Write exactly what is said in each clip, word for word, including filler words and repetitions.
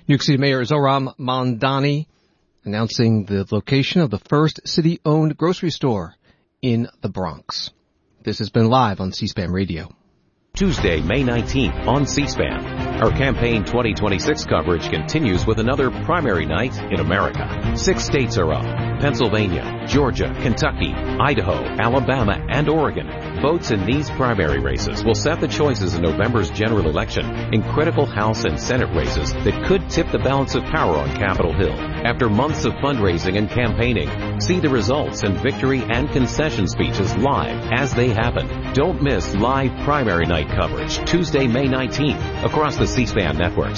New York City Mayor Zohran Mamdani announcing the location of the first city-owned grocery store in the Bronx. This has been live on C-SPAN Radio. Tuesday, May nineteenth on C-SPAN. Our campaign twenty twenty-six coverage continues with another primary night in America. Six states are up: Pennsylvania, Georgia, Kentucky, Idaho, Alabama, and Oregon. Votes in these primary races will set the choices in November's general election in critical House and Senate races that could tip the balance of power on Capitol Hill. After months of fundraising and campaigning, see the results and victory and concession speeches live as they happen. Don't miss live primary night coverage Tuesday, May nineteenth across the C-SPAN networks.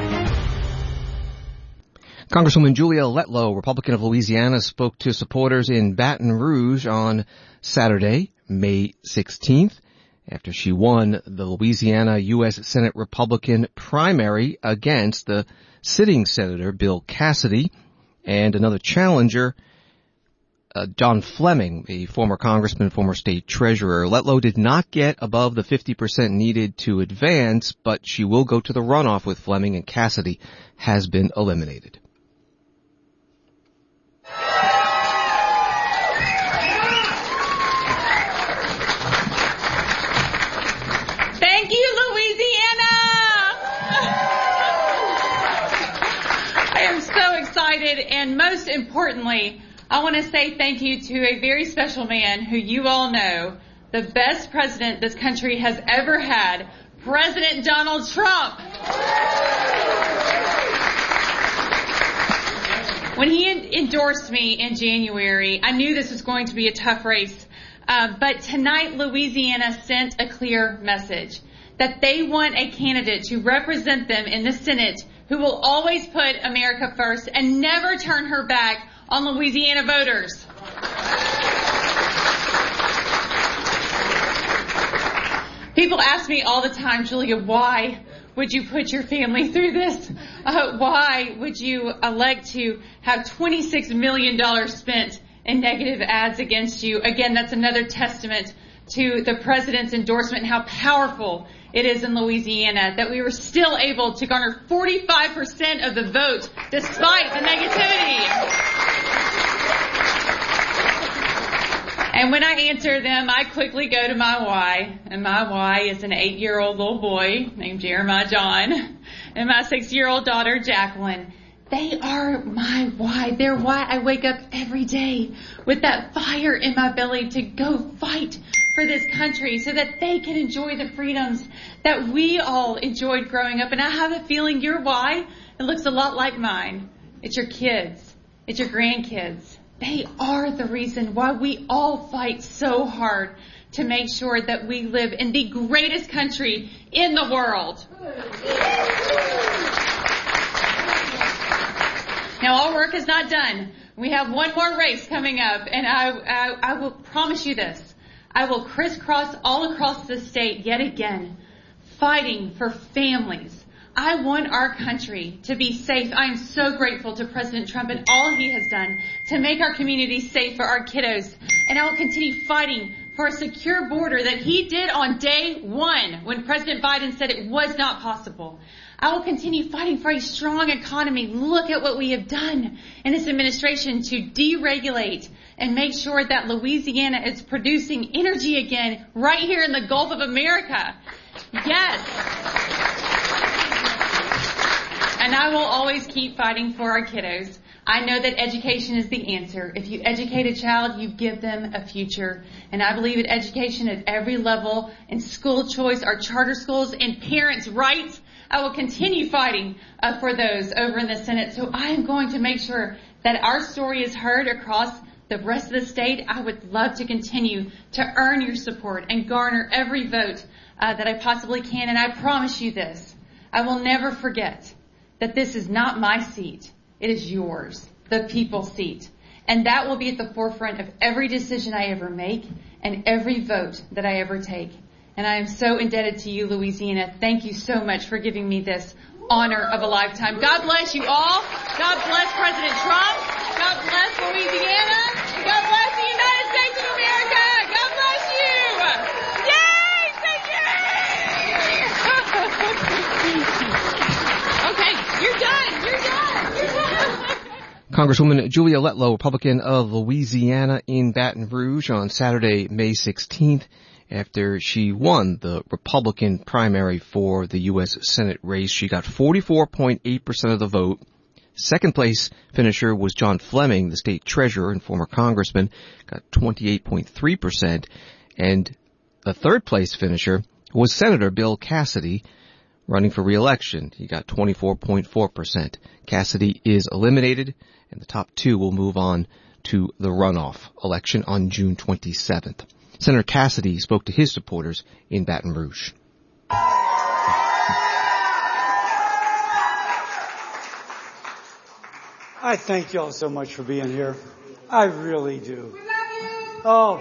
Congresswoman Julia Letlow, Republican of Louisiana, spoke to supporters in Baton Rouge on Saturday, May sixteenth, after she won the Louisiana U S Senate Republican primary against the sitting Senator Bill Cassidy and another challenger, uh, John Fleming, a former congressman, former state treasurer. Letlow did not get above the fifty percent needed to advance, but she will go to the runoff with Fleming, and Cassidy has been eliminated. Thank you, Louisiana! I am so excited, and most importantly, I want to say thank you to a very special man who you all know, the best president this country has ever had, President Donald Trump. When he endorsed me in January, I knew this was going to be a tough race. Uh, but tonight, Louisiana sent a clear message that they want a candidate to represent them in the Senate who will always put America first and never turn her back on Louisiana voters. People ask me all the time, Julia, why would you put your family through this? Uh, why would you elect to have twenty-six million dollars spent in negative ads against you? Again, that's another testament to the president's endorsement and how powerful it is in Louisiana that we were still able to garner forty-five percent of the vote despite the negativity. And when I answer them, I quickly go to my why. And my why is an eight-year-old little boy named Jeremiah John and my six-year-old daughter, Jacqueline. They are my why. They're why I wake up every day with that fire in my belly to go fight for this country so that they can enjoy the freedoms that we all enjoyed growing up. And I have a feeling your why, it looks a lot like mine. It's your kids. It's your grandkids. They are the reason why we all fight so hard to make sure that we live in the greatest country in the world. Now, our work is not done. We have one more race coming up, and I, I, I will promise you this. I will crisscross all across the state yet again, fighting for families. I want our country to be safe. I am so grateful to President Trump and all he has done to make our communities safe for our kiddos. And I will continue fighting for a secure border that he did on day one when President Biden said it was not possible. I will continue fighting for a strong economy. Look at what we have done in this administration to deregulate and make sure that Louisiana is producing energy again right here in the Gulf of America. Yes. And I will always keep fighting for our kiddos. I know that education is the answer. If you educate a child, you give them a future. And I believe in education at every level, in school choice, our charter schools, and parents' rights. I will continue fighting uh, for those over in the Senate. So I am going to make sure that our story is heard across the rest of the state. I would love to continue to earn your support and garner every vote uh, that I possibly can. And I promise you this, I will never forget that this is not my seat. It is yours, the people's seat. And that will be at the forefront of every decision I ever make and every vote that I ever take. And I am so indebted to you, Louisiana. Thank you so much for giving me this honor of a lifetime. God bless you all. God bless President Trump. God bless Louisiana. God bless the United States of America. God bless you. Yay! Say yay! Okay, you're done. Congresswoman Julia Letlow, Republican of Louisiana, in Baton Rouge on Saturday, May sixteenth, after she won the Republican primary for the U S Senate race. She got forty-four point eight percent of the vote. Second place finisher was John Fleming, the state treasurer and former congressman, got twenty-eight point three percent. And the third place finisher was Senator Bill Cassidy, running for re-election. He got twenty-four point four percent. Cassidy is eliminated, and the top two will move on to the runoff election on June twenty-seventh. Senator Cassidy spoke to his supporters in Baton Rouge. I thank you all so much for being here. I really do. We love you. Oh.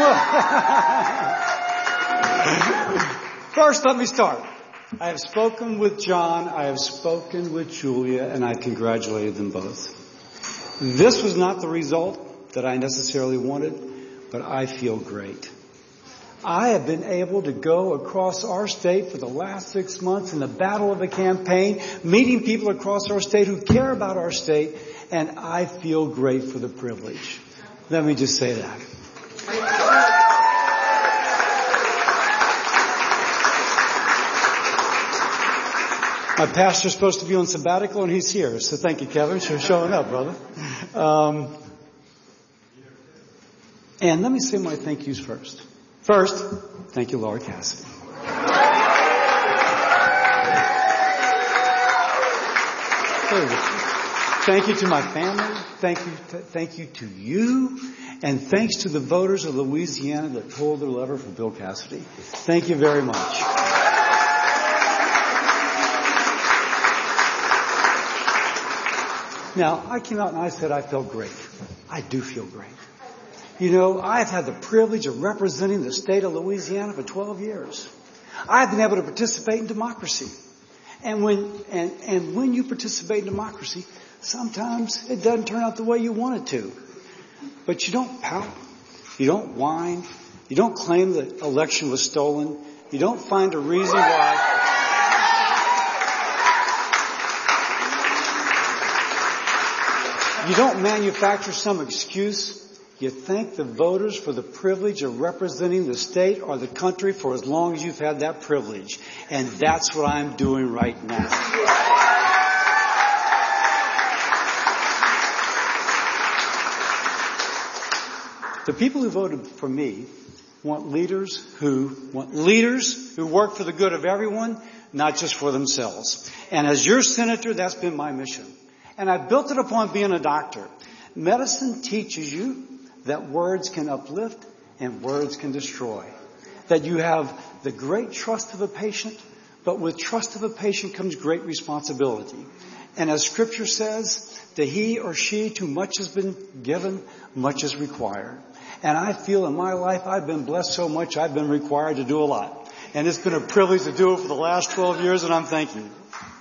First, let me start. I have spoken with John, I have spoken with Julia, and I congratulated them both. This was not the result that I necessarily wanted, but I feel great. I have been able to go across our state for the last six months in the battle of a campaign, meeting people across our state who care about our state, and I feel great for the privilege. Let me just say that. My pastor's supposed to be on sabbatical, and he's here. So thank you, Kevin, for showing up, brother. Um, and let me say my thank yous first. First, thank you, Laura Cassidy. Thank you to my family. Thank you, to, thank you to you. And thanks to the voters of Louisiana that pulled their lever for Bill Cassidy. Thank you very much. Now, I came out and I said I felt great. I do feel great. You know, I've had the privilege of representing the state of Louisiana for twelve years. I've been able to participate in democracy. And when, and, and when you participate in democracy, sometimes it doesn't turn out the way you want it to. But you don't pout. You don't whine. You don't claim the election was stolen. You don't find a reason why. You don't manufacture some excuse. You thank the voters for the privilege of representing the state or the country for as long as you've had that privilege. And that's what I'm doing right now. The people who voted for me want leaders who want leaders who work for the good of everyone, not just for themselves. And as your senator, that's been my mission. And I built it upon being a doctor. Medicine teaches you that words can uplift and words can destroy. That you have the great trust of a patient, but with trust of a patient comes great responsibility. And as Scripture says, to he or she to much has been given, much is required. And I feel in my life I've been blessed so much I've been required to do a lot. And it's been a privilege to do it for the last twelve years, and I'm thanking you.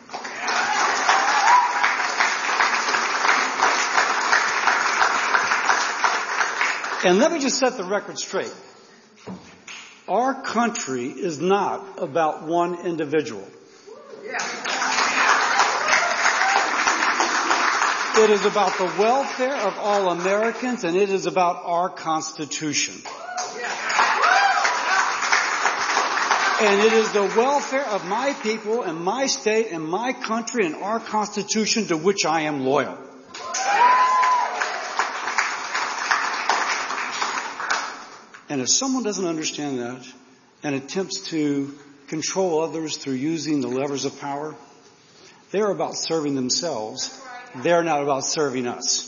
And let me just set the record straight. Our country is not about one individual. It is about the welfare of all Americans, and it is about our Constitution. And it is the welfare of my people and my state and my country and our Constitution to which I am loyal. And if someone doesn't understand that and attempts to control others through using the levers of power, they're about serving themselves. They're not about serving us.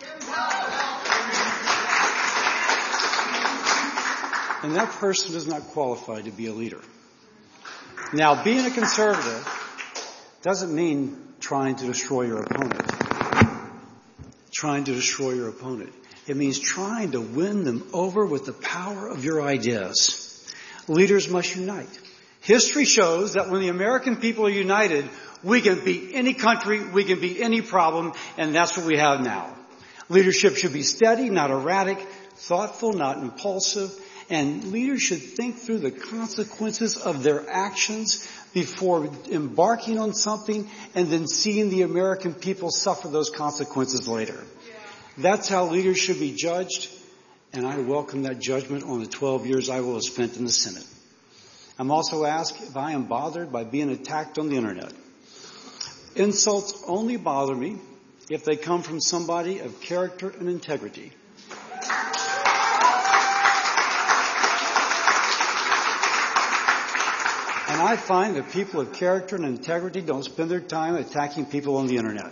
And that person is not qualified to be a leader. Now, being a conservative doesn't mean trying to destroy your opponent. Trying to destroy your opponent. It means trying to win them over with the power of your ideas. Leaders must unite. History shows that when the American people are united, we can beat any country, we can beat any problem, and that's what we have now. Leadership should be steady, not erratic, thoughtful, not impulsive, and leaders should think through the consequences of their actions before embarking on something and then seeing the American people suffer those consequences later. That's how leaders should be judged, and I welcome that judgment on the twelve years I will have spent in the Senate. I'm also asked if I am bothered by being attacked on the internet. Insults only bother me if they come from somebody of character and integrity. And I find that people of character and integrity don't spend their time attacking people on the internet.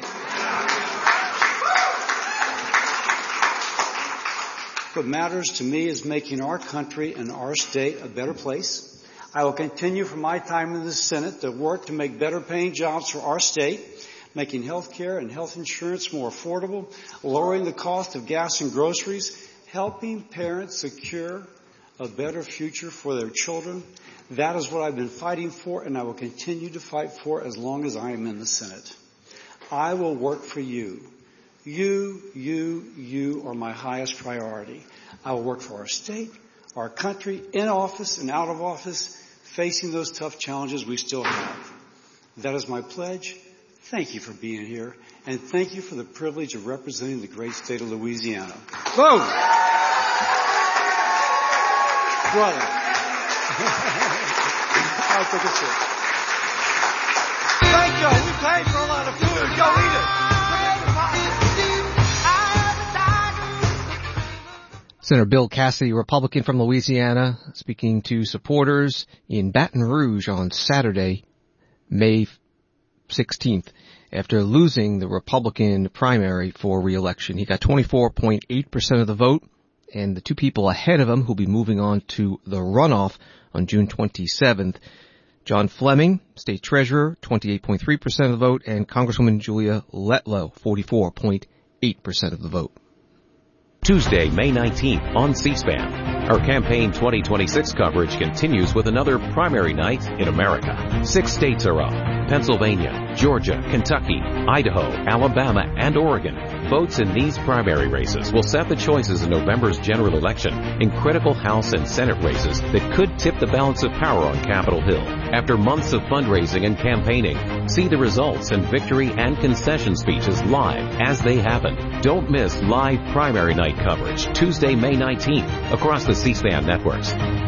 What matters to me is making our country and our state a better place. I will continue for my time in the Senate to work to make better paying jobs for our state, making health care and health insurance more affordable, lowering the cost of gas and groceries, helping parents secure a better future for their children. That is what I've been fighting for, and I will continue to fight for as long as I am in the Senate. I will work for you. You, you, you are my highest priority. I will work for our state, our country, in office and out of office, facing those tough challenges we still have. That is my pledge. Thank you for being here, and thank you for the privilege of representing the great state of Louisiana. Whoa! Brother. I'll take a sip. Thank you. We paid for a lot of food. Go eat it. Senator Bill Cassidy, Republican from Louisiana, speaking to supporters in Baton Rouge on Saturday, May sixteenth, after losing the Republican primary for re-election. He got twenty-four point eight percent of the vote, and the two people ahead of him who'll be moving on to the runoff on June twenty-seventh, John Fleming, State Treasurer, twenty-eight point three percent of the vote, and Congresswoman Julia Letlow, forty-four point eight percent of the vote. Tuesday, May nineteenth on C-SPAN. Our Campaign twenty twenty-six coverage continues with another primary night in America. Six states are up: Pennsylvania, Georgia, Kentucky, Idaho, Alabama, and Oregon. Votes in these primary races will set the choices in November's general election in critical House and Senate races that could tip the balance of power on Capitol Hill. After months of fundraising and campaigning, see the results and victory and concession speeches live as they happen. Don't miss live primary night coverage Tuesday, May nineteenth across the C-SPAN networks.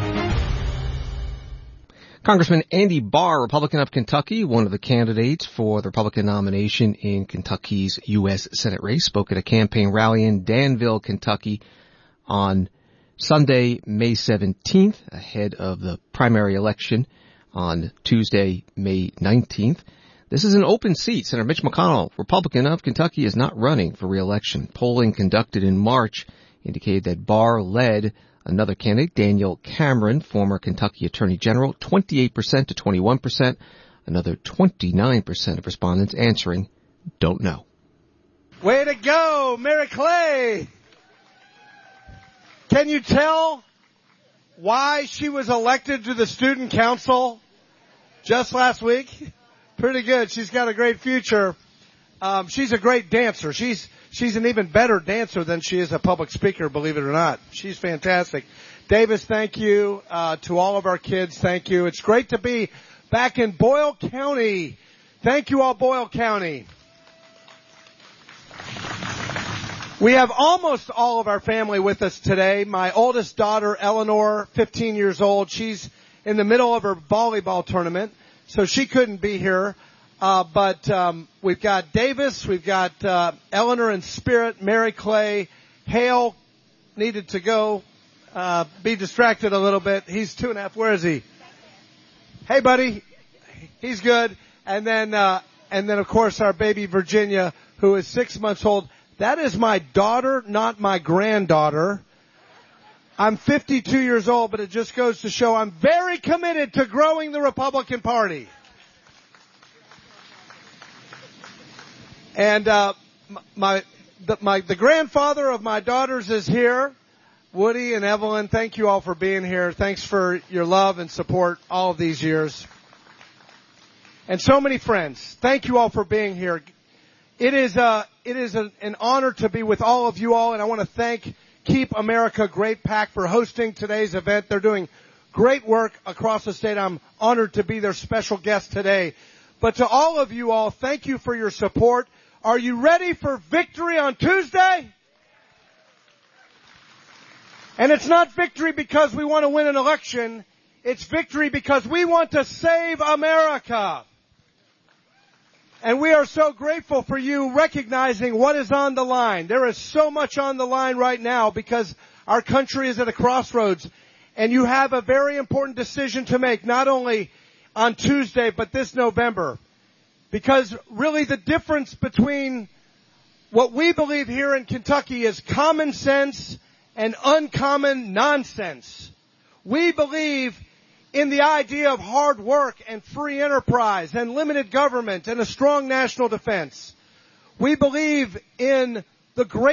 Congressman Andy Barr, Republican of Kentucky, one of the candidates for the Republican nomination in Kentucky's U S Senate race, spoke at a campaign rally in Danville, Kentucky on Sunday, May seventeenth, ahead of the primary election on Tuesday, May nineteenth. This is an open seat. Senator Mitch McConnell, Republican of Kentucky, is not running for re-election. Polling conducted in March indicated that Barr led another candidate, Daniel Cameron, former Kentucky Attorney General, twenty-eight percent to twenty-one percent. Another twenty-nine percent of respondents answering, don't know. Way to go, Mary Clay! Can you tell why she was elected to the student council just last week? Pretty good. She's got a great future. Um, she's a great dancer. She's she's an even better dancer than she is a public speaker, believe it or not. She's fantastic. Davis, thank you. Uh, to all of our kids, thank you. It's great to be back in Boyle County. Thank you all, Boyle County. We have almost all of our family with us today. My oldest daughter, Eleanor, fifteen years old. She's in the middle of her volleyball tournament, so she couldn't be here. Uh, but um, we've got Davis, we've got uh, Eleanor in spirit, Mary Clay, Hale needed to go, uh, be distracted a little bit. He's two and a half. Where is he? Hey, buddy. He's good. And then, uh, and then of course our baby Virginia, who is six months old. That is my daughter, not my granddaughter. I'm fifty-two years old, but it just goes to show I'm very committed to growing the Republican Party. And uh my the, my the grandfather of my daughters is here, Woody and Evelyn. Thank you all for being here. Thanks for your love and support all of these years. And so many friends. Thank you all for being here. It is uh it is a, an honor to be with all of you all, and I want to thank Keep America Great PAC for hosting today's event. They're doing great work across the state. I'm honored to be their special guest today. But to all of you all, thank you for your support. Are you ready for victory on Tuesday? And it's not victory because we want to win an election. It's victory because we want to save America. And we are so grateful for you recognizing what is on the line. There is so much on the line right now because our country is at a crossroads. And you have a very important decision to make, not only on Tuesday, but this November. Because really the difference between what we believe here in Kentucky is common sense and uncommon nonsense. We believe in the idea of hard work and free enterprise and limited government and a strong national defense. We believe in the great